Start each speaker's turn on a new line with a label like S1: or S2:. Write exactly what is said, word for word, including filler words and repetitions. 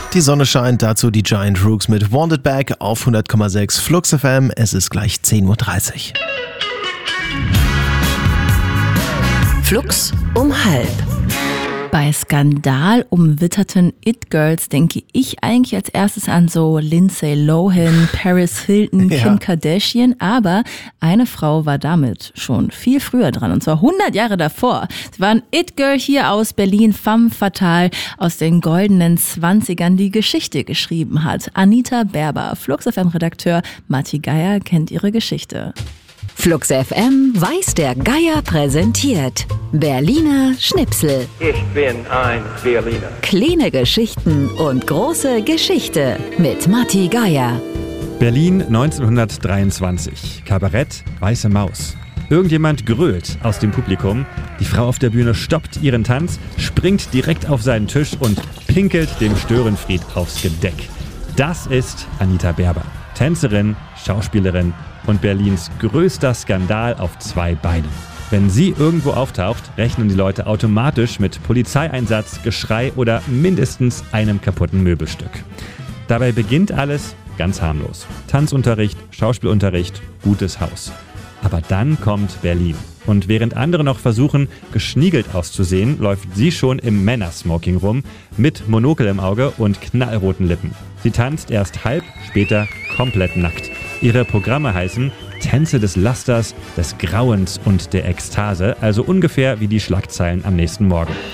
S1: Die Sonne scheint, dazu die Giant Rooks mit Want It Back auf hundert Komma sechs Flux F M. Es ist gleich zehn Uhr dreißig.
S2: Flux um halb.
S3: Bei skandalumwitterten It-Girls denke ich eigentlich als erstes an so Lindsay Lohan, Paris Hilton,
S1: Ja.
S3: Kim Kardashian, aber eine Frau war damit schon viel früher dran, und zwar hundert Jahre davor. Sie war ein It-Girl hier aus Berlin, femme fatale, aus den goldenen Zwanzigern, die Geschichte geschrieben hat. Anita Berber, Flux F M-Redakteur Matti Geier kennt ihre Geschichte.
S2: Flux F M weiß der Geier präsentiert. Berliner Schnipsel.
S4: Ich bin ein Berliner.
S2: Kleine Geschichten und große Geschichte mit Matti Geier.
S5: Berlin neunzehnhundertdreiundzwanzig. Kabarett Weiße Maus. Irgendjemand grölt aus dem Publikum. Die Frau auf der Bühne stoppt ihren Tanz, springt direkt auf seinen Tisch und pinkelt dem Störenfried aufs Gedeck. Das ist Anita Berber. Tänzerin, Schauspielerin und Berlins größter Skandal auf zwei Beinen. Wenn sie irgendwo auftaucht, rechnen die Leute automatisch mit Polizeieinsatz, Geschrei oder mindestens einem kaputten Möbelstück. Dabei beginnt alles ganz harmlos. Tanzunterricht, Schauspielunterricht, gutes Haus. Aber dann kommt Berlin. Und während andere noch versuchen, geschniegelt auszusehen, läuft sie schon im Männersmoking rum, mit Monokel im Auge und knallroten Lippen. Sie tanzt erst halb, später komplett nackt. Ihre Programme heißen Tänze des Lasters, des Grauens und der Ekstase, also ungefähr wie die Schlagzeilen am nächsten Morgen.